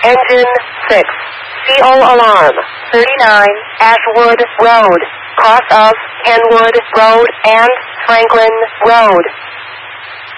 Engine 6. CO alarm. 39 Ashwood Road. Cross of Kenwood Road and Franklin Road.